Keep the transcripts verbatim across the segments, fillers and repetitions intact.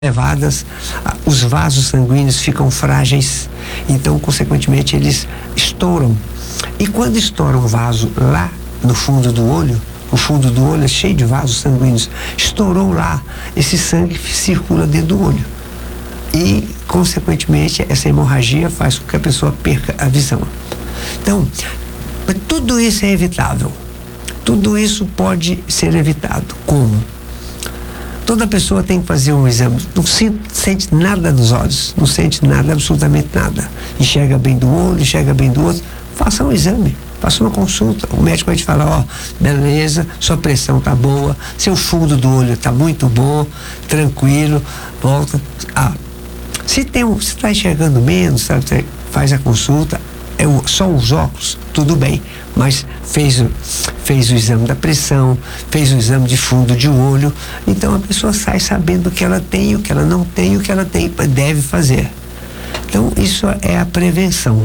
elevadas, os vasos sanguíneos ficam frágeis, então consequentemente eles estouram. E quando estoura um vaso lá no fundo do olho, o fundo do olho é cheio de vasos sanguíneos, estourou lá, esse sangue circula dentro do olho e consequentemente essa hemorragia faz com que a pessoa perca a visão. Então tudo isso é evitável, tudo isso pode ser evitado. Como? Toda pessoa tem que fazer um exame, não sente, sente nada nos olhos, não sente nada, absolutamente nada. Enxerga bem do olho, enxerga bem do outro, faça um exame, faça uma consulta. O médico vai te falar, ó, beleza, sua pressão tá boa, seu fundo do olho tá muito bom, tranquilo, volta. Ah, se tem um, se tá enxergando menos, sabe, você faz a consulta, é o, só os óculos, tudo bem, mas fez, fez o exame da pressão, fez o exame de fundo de olho, então a pessoa sai sabendo o que ela tem, o que ela não tem, o que ela tem, deve fazer. Então isso é a prevenção.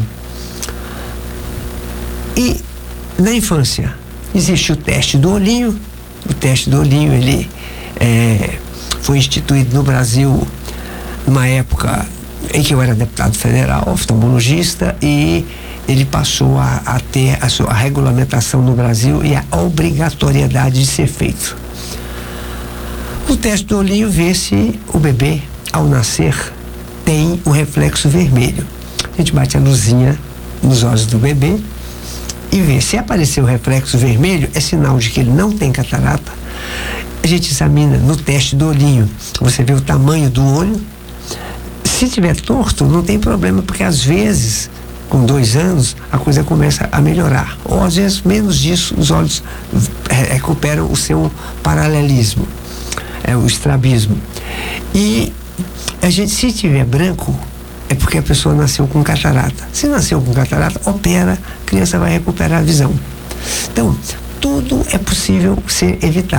E na infância existe o teste do olhinho. O teste do olhinho ele é, foi instituído no Brasil numa época em que eu era deputado federal, oftalmologista, e ele passou a, a ter a sua a regulamentação no Brasil e a obrigatoriedade de ser feito. O teste do olhinho vê se o bebê, ao nascer, tem o reflexo vermelho. A gente bate a luzinha nos olhos do bebê e vê. Se aparecer o reflexo vermelho, é sinal de que ele não tem catarata. A gente examina no teste do olhinho, você vê o tamanho do olho. Se tiver torto, não tem problema, porque às vezes, com dois anos, a coisa começa a melhorar. Ou às vezes, menos disso, os olhos recuperam o seu paralelismo, é, o estrabismo. E a gente, se tiver branco, é porque a pessoa nasceu com catarata. Se nasceu com catarata, opera, a criança vai recuperar a visão. Então, tudo é possível ser evitado.